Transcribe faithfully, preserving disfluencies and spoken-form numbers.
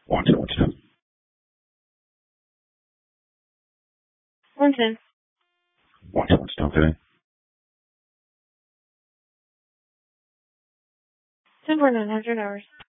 One ten, one ten. One ten. One ten, one ten, okay. Ten for nine hundred hours.